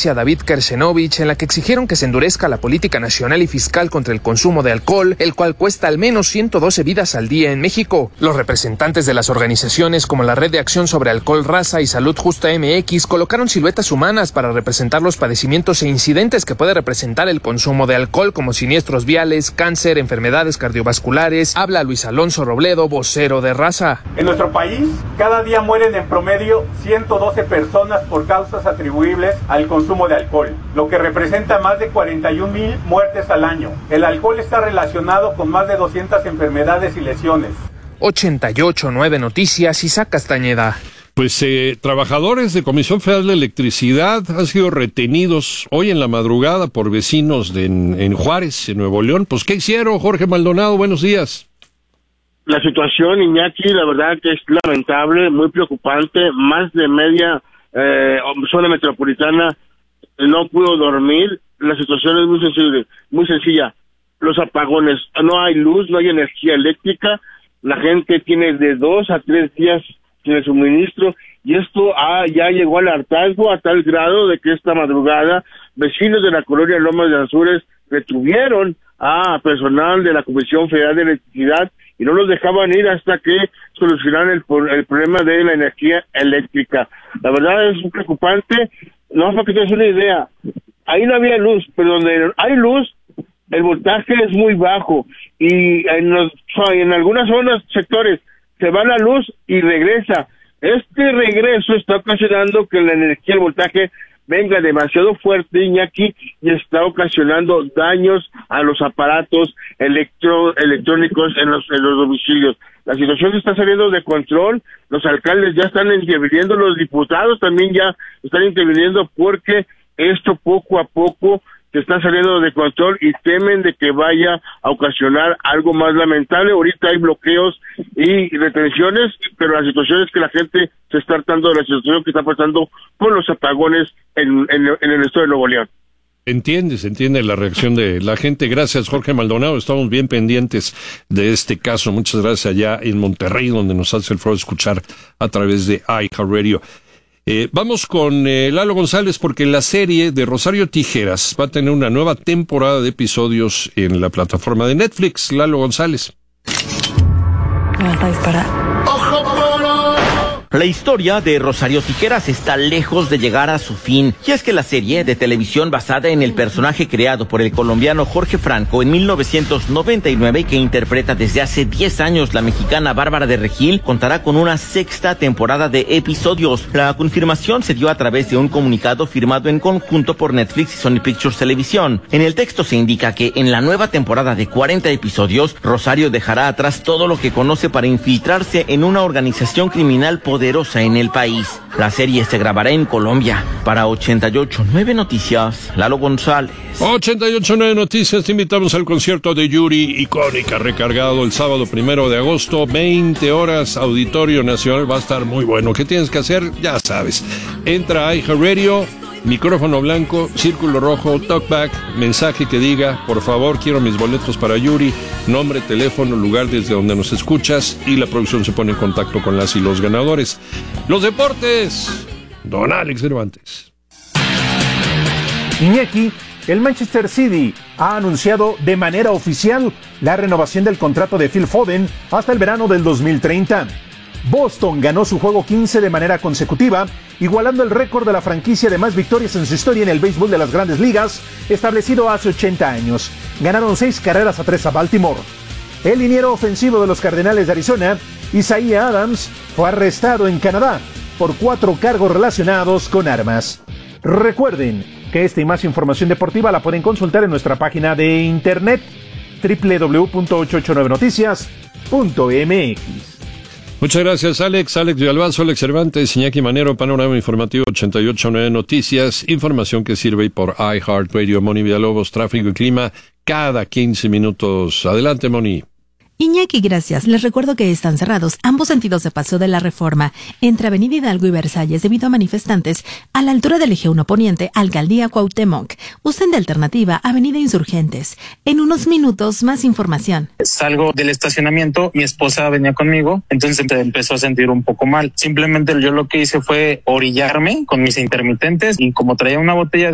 Alicia David Kersenovich, en la que exigieron que se endurezca la política nacional y fiscal contra el consumo de alcohol, el cual cuesta al menos 112 vidas al día en México. Los representantes de las organizaciones como la Red de Acción sobre Alcohol, Raza y Salud Justa MX colocaron siluetas humanas para representar los padecimientos e incidentes que puede representar el consumo de alcohol, como siniestros viales, cáncer, enfermedades cardiovasculares. Habla Luis Alonso Robledo, vocero de Raza. En nuestro país, cada día mueren en promedio 112 personas por causas atribuibles al consumo de alcohol, lo que representa más de 41,000 muertes al año. El alcohol está relacionado con más de 200 enfermedades y lesiones. 88.9 Noticias, Isaac Castañeda. Pues trabajadores de Comisión Federal de Electricidad han sido retenidos hoy en la madrugada por vecinos en Juárez, en Nuevo León. Pues, ¿qué hicieron, Jorge Maldonado? Buenos días. La situación, Iñaki, la verdad que es lamentable, muy preocupante. Más de media zona metropolitana no pudo dormir. La situación es muy sencilla. Los apagones, no hay luz, no hay energía eléctrica. La gente tiene de 2 a 3 días sin el suministro, y esto ya llegó al hartazgo a tal grado de que esta madrugada vecinos de la colonia Lomas de Azures retuvieron a personal de la Comisión Federal de Electricidad y no los dejaban ir hasta que solucionaran el problema de la energía eléctrica. La verdad es preocupante. No, para que te des una idea, ahí no había luz, pero donde hay luz, el voltaje es muy bajo, y en algunas zonas, sectores, se va la luz y regresa. Este regreso está ocasionando que la energía, el voltaje, venga demasiado fuerte, Iñaki, y está ocasionando daños a los aparatos electrónicos en los domicilios. La situación se está saliendo de control, los alcaldes ya están interviniendo, los diputados también ya están interviniendo, porque esto poco a poco se está saliendo de control y temen de que vaya a ocasionar algo más lamentable. Ahorita hay bloqueos y retenciones, pero la situación es que la gente se está hartando de la situación que está pasando con los apagones en el estado de Nuevo León. Se entiende la reacción de la gente. Gracias, Jorge Maldonado. Estamos bien pendientes de este caso. Muchas gracias allá en Monterrey, donde nos hace el favor de escuchar a través de iHeartRadio. Vamos con Lalo González, porque la serie de Rosario Tijeras va a tener una nueva temporada de episodios en la plataforma de Netflix. Lalo González. Me vas a disparar. La historia de Rosario Tijeras está lejos de llegar a su fin, y es que la serie de televisión basada en el personaje creado por el colombiano Jorge Franco en 1999 y que interpreta desde hace 10 años la mexicana Bárbara de Regil contará con una 6ª temporada de episodios. La confirmación se dio a través de un comunicado firmado en conjunto por Netflix y Sony Pictures Televisión. En el texto se indica que en la nueva temporada de 40 episodios, Rosario dejará atrás todo lo que conoce para infiltrarse en una organización criminal poderosa en el país. La serie se grabará en Colombia. Para 88.9 Noticias, Lalo González. 88.9 Noticias, te invitamos al concierto de Yuri, icónica, recargado el sábado 1 de agosto, 20 horas, Auditorio Nacional. Va a estar muy bueno. ¿Qué tienes que hacer? Ya sabes. Entra a iHeartRadio, micrófono blanco, círculo rojo, talkback, mensaje que diga, por favor, quiero mis boletos para Yuri, nombre, teléfono, lugar desde donde nos escuchas, y la producción se pone en contacto con las y los ganadores. Los deportes, don Alex Cervantes. Iñaki, el Manchester City ha anunciado de manera oficial la renovación del contrato de Phil Foden hasta el verano del 2030. Boston ganó su juego 15 de manera consecutiva, igualando el récord de la franquicia de más victorias en su historia en el béisbol de las Grandes Ligas, establecido hace 80 años. Ganaron 6 carreras a 3 a Baltimore. El liniero ofensivo de los Cardenales de Arizona, Isaiah Adams, fue arrestado en Canadá por 4 cargos relacionados con armas. Recuerden que esta y más información deportiva la pueden consultar en nuestra página de internet www.889noticias.mx. Muchas gracias, Alex Villalbazo, Alex Cervantes, Iñaki Manero, Panorama Informativo 88.9 Noticias, información que sirve por iHeartRadio. Moni Villalobos, tráfico y clima, cada 15 minutos. Adelante, Moni. Iñaki, gracias. Les recuerdo que están cerrados ambos sentidos de paso de la Reforma, entre Avenida Hidalgo y Versalles, debido a manifestantes a la altura del Eje 1 Poniente, Alcaldía Cuauhtémoc. Usen de alternativa Avenida Insurgentes. En unos minutos, más información. Salgo del estacionamiento, mi esposa venía conmigo, entonces empezó a sentir un poco mal. Simplemente yo lo que hice fue orillarme con mis intermitentes, y como traía una botella de